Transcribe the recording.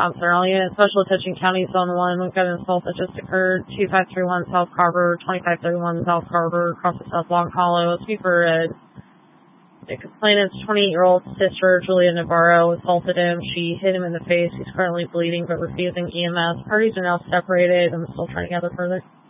cops are all units. Special attention County Zone 1. We've got an assault that just occurred. 2531 South Carver, 2531 South Carver, across the South Long Hollow. Super red. The complainant's 28-year-old sister, Julia Navarro, assaulted him. She hit him in the face. He's currently bleeding but refusing EMS. Parties are now separated. I'm still trying to gather further.